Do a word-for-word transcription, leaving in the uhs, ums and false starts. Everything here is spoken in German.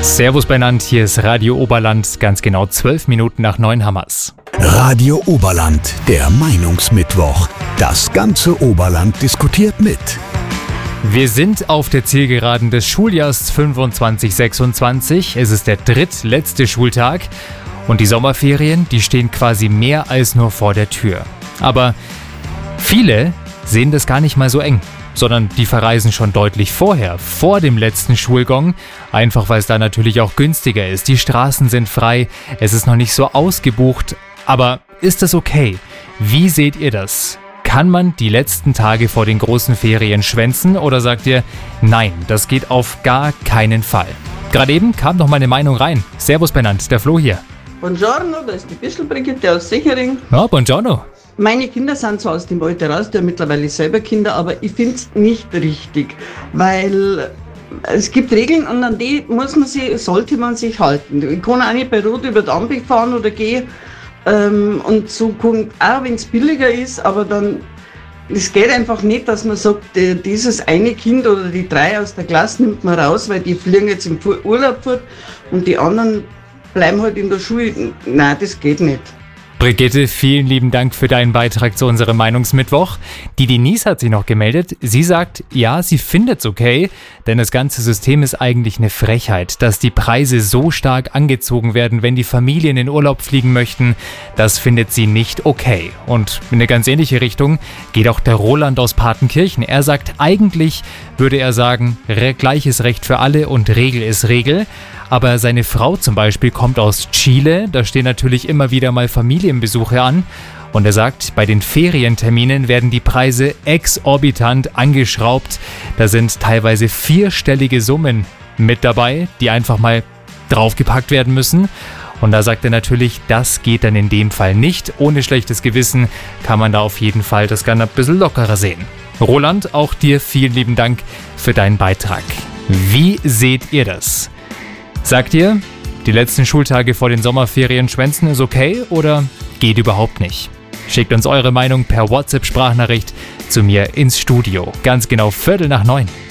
Servus benannt, hier ist Radio Oberland, ganz genau zwölf Minuten nach neun Hammers. Radio Oberland, der Meinungsmittwoch. Das ganze Oberland diskutiert mit. Wir sind auf der Zielgeraden des Schuljahrs fünfundzwanzig sechsundzwanzig. Es ist der drittletzte Schultag und die Sommerferien, die stehen quasi mehr als nur vor der Tür. Aber viele sehen das gar nicht mal so eng, sondern die verreisen schon deutlich vorher, vor dem letzten Schulgong, einfach weil es da natürlich auch günstiger ist. Die Straßen sind frei, es ist noch nicht so ausgebucht, aber ist das okay? Wie seht ihr das? Kann man die letzten Tage vor den großen Ferien schwänzen oder sagt ihr, nein, das geht auf gar keinen Fall? Gerade eben kam noch mal eine Meinung rein. Servus benannt, der Flo hier. Buongiorno, da ist die Bischelbrigitte aus Sichering. Ja, buongiorno. Meine Kinder sind zwar aus dem Alter raus, die haben mittlerweile selber Kinder, aber ich finde es nicht richtig, weil es gibt Regeln und an die muss man sich, sollte man sich halten. Ich kann auch nicht bei Rot über die Ampel fahren oder gehen ähm, und so kommt, auch wenn es billiger ist, aber dann, es geht einfach nicht, dass man sagt, dieses eine Kind oder die drei aus der Klasse nimmt man raus, weil die fliegen jetzt im Urlaub fort und die anderen bleiben halt in der Schule. Nein, das geht nicht. Brigitte, vielen lieben Dank für deinen Beitrag zu unserem Meinungsmittwoch. Die Denise hat sich noch gemeldet. Sie sagt, ja, sie findet es okay, denn das ganze System ist eigentlich eine Frechheit, dass die Preise so stark angezogen werden, wenn die Familien in Urlaub fliegen möchten. Das findet sie nicht okay. Und in eine ganz ähnliche Richtung geht auch der Roland aus Partenkirchen. Er sagt, eigentlich würde er sagen, gleiches Recht für alle und Regel ist Regel. Aber seine Frau zum Beispiel kommt aus Chile, da stehen natürlich immer wieder mal Familienbesuche an. Und er sagt, bei den Ferienterminen werden die Preise exorbitant angeschraubt. Da sind teilweise vierstellige Summen mit dabei, die einfach mal draufgepackt werden müssen. Und da sagt er natürlich, das geht dann in dem Fall nicht. Ohne schlechtes Gewissen kann man da auf jeden Fall das Ganze ein bisschen lockerer sehen. Roland, auch dir vielen lieben Dank für deinen Beitrag. Wie seht ihr das? Sagt ihr, die letzten Schultage vor den Sommerferien schwänzen ist okay oder geht überhaupt nicht? Schickt uns eure Meinung per WhatsApp-Sprachnachricht zu mir ins Studio. Ganz genau Viertel nach neun.